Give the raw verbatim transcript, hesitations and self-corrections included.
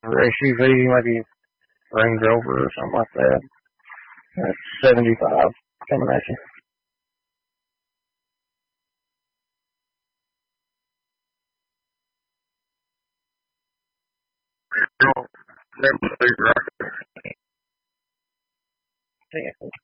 S U V, maybe Range Rover or something like that. That's seventy-five coming at you. Damn.